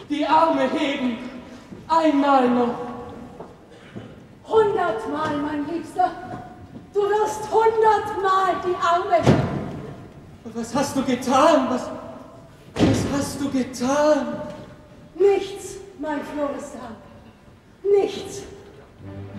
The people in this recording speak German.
die Arme heben, einmal noch. 100-mal, mein Liebster, du wirst 100-mal die Arme heben. Was hast du getan? Was hast du getan? Nichts, mein Florestan, nichts.